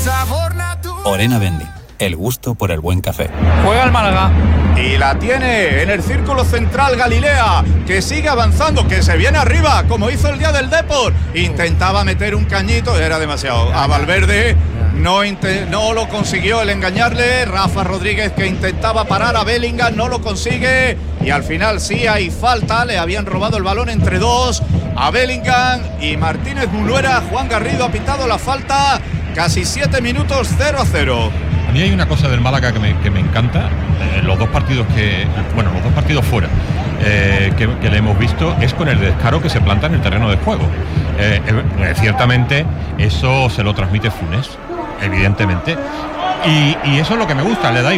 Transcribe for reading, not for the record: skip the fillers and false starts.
Orena Vending, el gusto por el buen café. Juega el Málaga. Y la tiene en el círculo central Galilea, que sigue avanzando, que se viene arriba, como hizo el día del Depor. Intentaba meter un cañito, era demasiado. A Valverde no lo consiguió el engañarle. Rafa Rodríguez, que intentaba parar a Bellingham, no lo consigue. Y al final sí hay falta, le habían robado el balón entre dos a Bellingham y Martínez Munuera. Juan Garrido ha pitado la falta. Casi 7 minutos, 0-0. A mí hay una cosa del Málaga que me encanta, los dos partidos fuera que le hemos visto, es con el descaro que se planta en el terreno de juego. Ciertamente eso se lo transmite Funes, evidentemente, y eso es lo que me gusta, le da